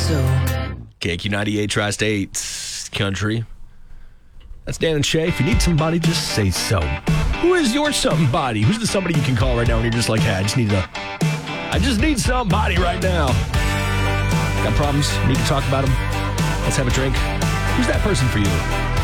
so. KQ98 Tri-State Country. That's Dan and Shay. If you need somebody, just say so. Who is your somebody? Who's the somebody you can call right now when you're just like, hey, I just need somebody right now. Got problems? Need to talk about them? Let's have a drink. Who's that person for you?